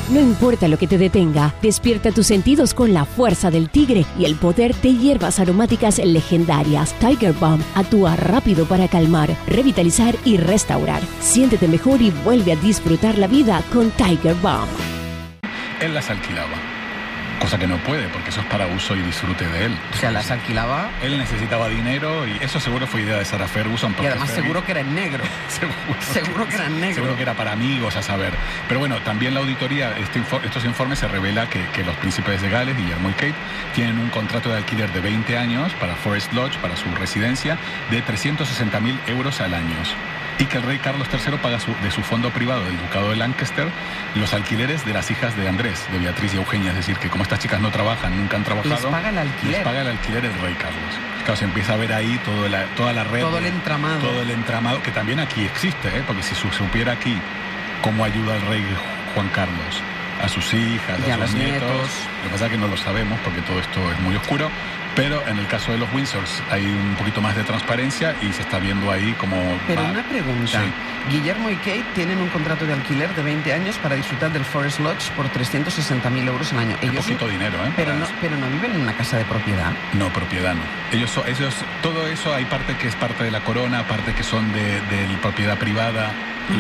No importa lo que te detenga, despierta tus sentidos con la fuerza del tigre y el poder de hierbas aromáticas legendarias. Tiger Balm actúa rápido para calmar, revitalizar y restaurar. Siéntete mejor y vuelve a disfrutar la vida con Tiger Balm. Él las alquilaba, cosa que no puede porque eso es para uso y disfrute de él. O sea, las alquilaba. Él necesitaba dinero y eso seguro fue idea de Sarah Ferguson. Y además seguro que era en negro. Seguro que era en negro. Seguro que era para amigos, a saber. Pero bueno, también la auditoría, estos informes se revela que los príncipes de Gales, Guillermo y Kate, tienen un contrato de alquiler de 20 años para Forest Lodge, para su residencia, de 360.000 euros al año. Y que el rey Carlos III paga de su fondo privado del Ducado de Lancaster los alquileres de las hijas de Andrés, de Beatriz y Eugenia. Es decir, que como estas chicas no trabajan, nunca han trabajado, les paga el alquiler. Les paga el alquiler el rey Carlos. Claro, se empieza a ver ahí toda la red. Todo el entramado. Todo el entramado, que también aquí existe, porque si supiera aquí cómo ayuda el rey Juan Carlos a sus hijas, a sus nietos. Lo que pasa es que no lo sabemos porque todo esto es muy oscuro. Pero en el caso de los Windsors hay un poquito más de transparencia y se está viendo ahí como... Pero una pregunta. Sí. Guillermo y Kate tienen un contrato de alquiler de 20 años para disfrutar del Forest Lodge por 360.000 euros al año. Es poquito dinero, ¿eh? Pero no viven en una casa de propiedad. No, propiedad no. Ellos, todo eso, hay parte que es parte de la corona, parte que son de propiedad privada.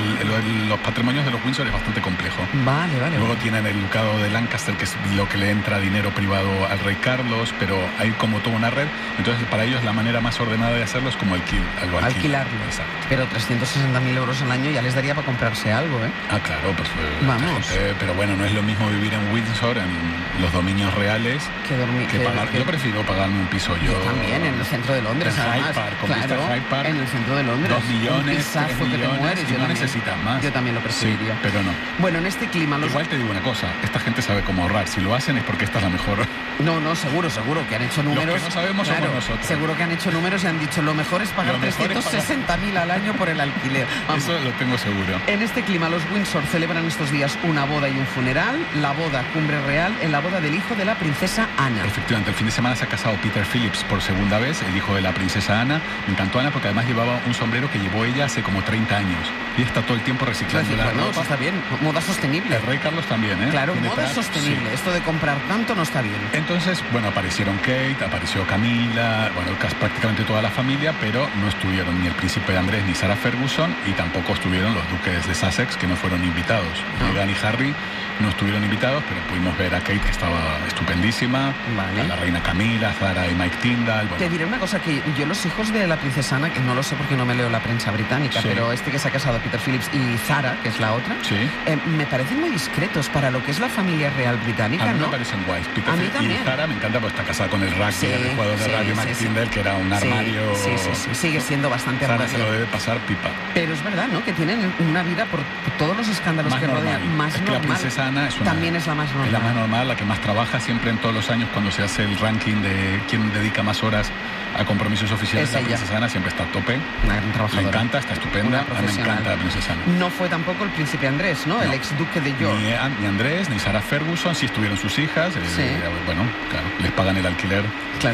Los patrimonios de los Windsor es bastante complejo. Vale. Luego tienen el Ducado de Lancaster, que es lo que le entra dinero privado al rey Carlos, pero hay como toda una red. Entonces, para ellos la manera más ordenada de hacerlo es como alquilarlo. Exacto. Pero 360.000 euros al año ya les daría para comprarse algo, ¿eh? Ah, claro, pues vamos. Pero bueno, no es lo mismo vivir en Windsor, en los dominios reales, que pagar. Yo prefiero pagarme un piso yo. También, en el centro de Londres, en además. Hyde Park, en el centro de Londres. 2 millones, 3 que te mueres. Y no necesitas más. Yo también lo preferiría. Sí, pero no. Bueno, en este clima... Igual te digo una cosa, esta gente sabe cómo ahorrar. Si lo hacen es porque esta es la mejor. No, seguro que han hecho números. Los que no sabemos somos nosotros. Seguro que han hecho números y han dicho lo mejor es pagar 360.000 al año por el alquiler. Vamos. Eso lo tengo seguro. En este clima los Windsor celebran estos días una boda y un funeral. La boda, cumbre real, en la boda del hijo de la princesa Ana. Efectivamente, el fin de semana se ha casado Peter Phillips por segunda vez, el hijo de la princesa Ana. Me encantó Ana porque además llevaba un sombrero que llevó ella hace como 30 años. Y está todo el tiempo reciclando la ropa. Está bien, moda sostenible. El rey Carlos también, ¿eh? Claro, moda sostenible. Sí. Esto de comprar tanto no está bien. Entonces, bueno, aparecieron Kate, apareció Camila, bueno, prácticamente toda la familia, pero no estuvieron ni el príncipe Andrés ni Sarah Ferguson y tampoco estuvieron los duques de Sussex, que no fueron invitados. Meghan y Harry no estuvieron invitados, pero pudimos ver a Kate, que estaba estupendísima, a la reina Camila, Zara y Mike Tyndall. Bueno. Te diré una cosa, que yo los hijos de la princesa Ana, que no lo sé porque no me leo la prensa británica, pero que se ha casado Peter Phillips y Zara, que es la otra, me parecen muy discretos para lo que es la familia real británica. A mí me parecen guays. Peter Phillips y Zara me encanta porque está casada con el rugby, el jugador de rugby Mike Tyndall, que era un armario. Sí, sigue siendo bastante Zara se lo debe pasar pipa. Pero es verdad, ¿no? Que tienen una vida por todos los escándalos más que rodean. Más es que normal. la princesa Ana también es la más normal. Es la más normal, la que más trabaja siempre en todos los años cuando se hace el ranking de quién dedica más horas a compromisos oficiales. La princesa Ana siempre está a tope. Una gran trabajadora. Me encanta, está estupenda. A mí me encanta la princesa Ana. No fue tampoco el príncipe Andrés, ¿no? El ex duque de York. Ni Andrés, ni Sarah Ferguson, sí estuvieron sus hijas. Bueno, claro, les pagan el alquiler. Claro,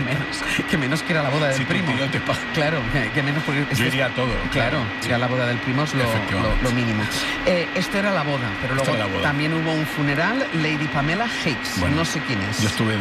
que menos que era la boda del primo. Tío te paga. Claro, que menos porque... Yo iría a todo. Claro, si era la boda del primo es lo mínimo. Esto era la boda, pero luego también hubo un funeral. Lady Pamela Hicks, bueno, no sé quién es. Yo estuve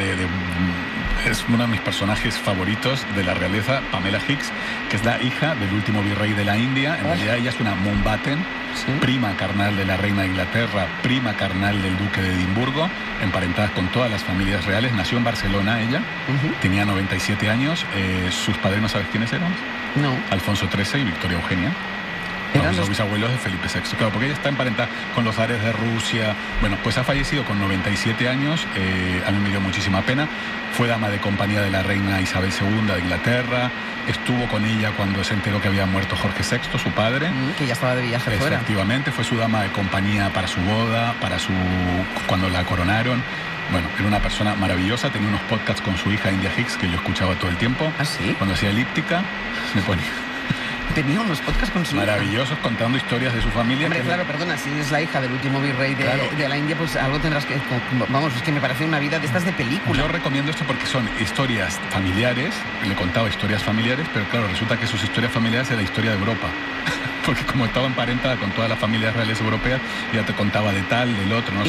es uno de mis personajes favoritos de la realeza, Pamela Hicks, que es la hija del último virrey de la India. En realidad ella es una Mountbatten, prima carnal de la reina de Inglaterra, prima carnal del duque de Edimburgo, emparentada con todas las familias reales. Nació en Barcelona ella, tenía 97 años. Sus padrinos, ¿sabes quiénes eran? No. Alfonso XIII y Victoria Eugenia. Eran los bisabuelos de Felipe VI. Claro, porque ella está emparentada con los zares de Rusia. Bueno, pues ha fallecido con 97 años. A mí me dio muchísima pena. Fue dama de compañía de la reina Isabel II de Inglaterra. Estuvo con ella cuando se enteró que había muerto Jorge VI, su padre. Que ya estaba de viaje fuera. Efectivamente, fue su dama de compañía para su boda, cuando la coronaron. Bueno, era una persona maravillosa. Tenía unos podcasts con su hija India Hicks que yo escuchaba todo el tiempo. ¿Ah, sí? Cuando hacía elíptica, me ponía... Tenía unos podcasts con su maravillosos hija, contando historias de su familia. Hombre, claro, perdona, si es la hija del último virrey de la India, pues algo tendrás que... Vamos, es que me parece una vida de estas de película. Yo recomiendo esto porque son historias familiares, le contaba historias familiares, pero claro, resulta que sus historias familiares es la historia de Europa. Porque como estaba emparentada con todas las familias reales europeas, ya te contaba de tal, del otro, ¿no?